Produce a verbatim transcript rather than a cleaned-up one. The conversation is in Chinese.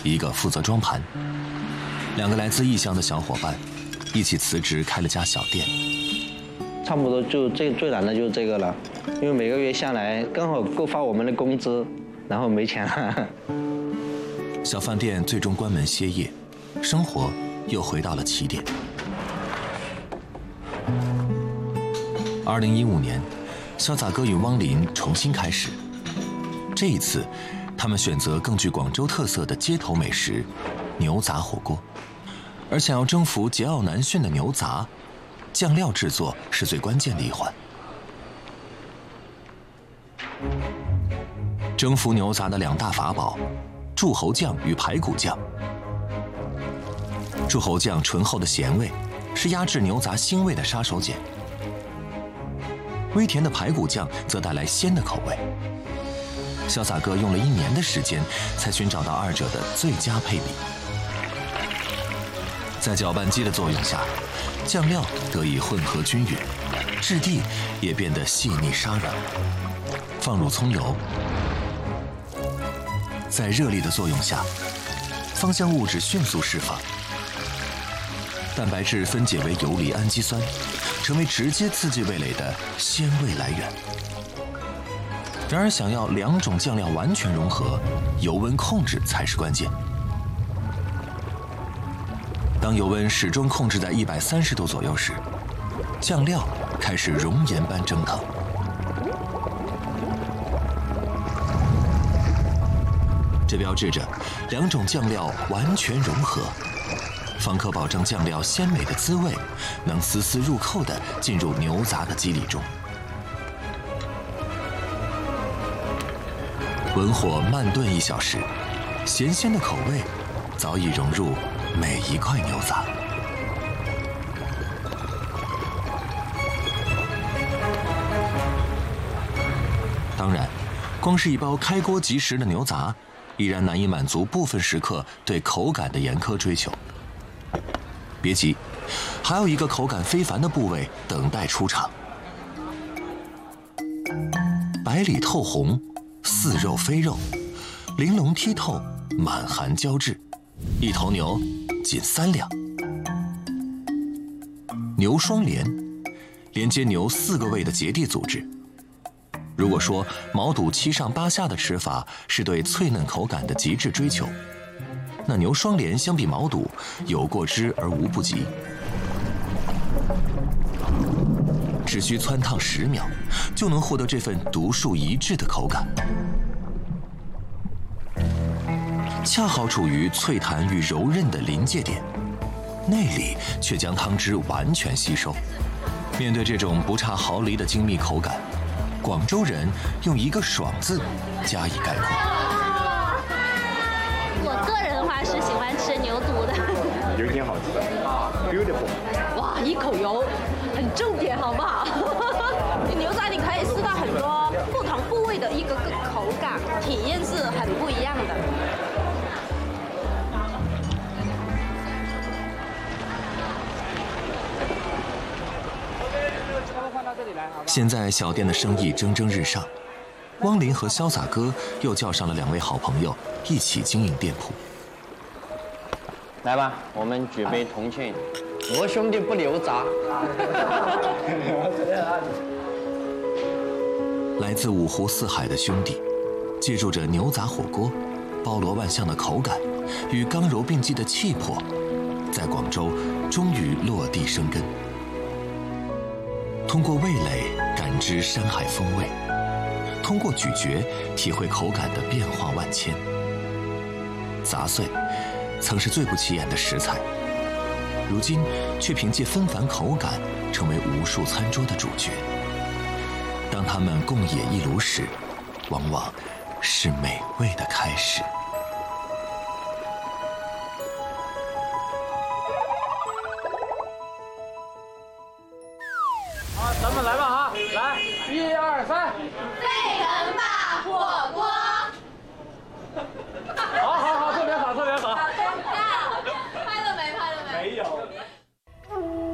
一个负责装盘。两个来自异乡的小伙伴一起辞职开了家小店。 差不多就这最难的就是这个了，因为每个月下来刚好够发我们的工资，然后没钱了。 小饭店最终关门歇业，生活又回到了起点。二零一五年，潇洒哥与汪林重新开始。这一次，他们选择更具广州特色的街头美食——牛杂火锅。而想要征服桀骜难驯的牛杂，酱料制作是最关键的一环。征服牛杂的两大法宝：柱侯酱与排骨酱。柱侯酱醇厚的咸味，是压制牛杂腥味的杀手锏；微甜的排骨酱则带来鲜的口味。潇洒哥用了一年的时间，才寻找到二者的最佳配比。在搅拌机的作用下，酱料得以混合均匀，质地也变得细腻沙软。放入葱油，在热力的作用下，芳香物质迅速释放，蛋白质分解为游离氨基酸，成为直接刺激味蕾的鲜味来源。然而，想要两种酱料完全融合，油温控制才是关键。当油温始终控制在一百三十度左右时，酱料开始熔岩般蒸腾。这标志着两种酱料完全融合，方可保证酱料鲜美的滋味能丝丝入扣地进入牛杂的肌理中。文火慢炖一小时，咸鲜的口味早已融入每一块牛杂。当然，光是一包开锅即食的牛杂，依然难以满足部分食客对口感的严苛追求。别急，还有一个口感非凡的部位等待出场。白里透红，似肉非肉，玲珑剔透，满含胶质。一头牛仅三两。牛双连，连接牛四个胃的结缔组织。如果说毛肚七上八下的吃法是对脆嫩口感的极致追求，那牛双连相比毛肚有过之而无不及。只需汆烫十秒，就能获得这份独树一帜的口感。恰好处于脆弹与柔韧的临界点，内里却将汤汁完全吸收。面对这种不差毫厘的精密口感，广州人用一个爽字加以概括。 我个人的话是喜欢吃牛肚的， 有点好吃的 ，beautiful。 哇，一口油，很重点，好不好？牛杂你可以吃到很多不同部位的一个个口感，体验是很不一样的。 现在小店的生意蒸蒸日上，汪林和潇洒哥又叫上了两位好朋友一起经营店铺。 来吧，我们举杯同庆，我兄弟不留杂。 来自五湖四海的兄弟，借助着牛杂火锅包罗万象的口感与刚柔并济的气魄，在广州终于落地生根。通过味蕾感知山海风味，通过咀嚼体会口感的变化万千。杂碎曾是最不起眼的食材，如今却凭借纷繁口感成为无数餐桌的主角。当他们共冶一炉时，往往是美味的开始。 好，咱们来吧啊！来，一二三。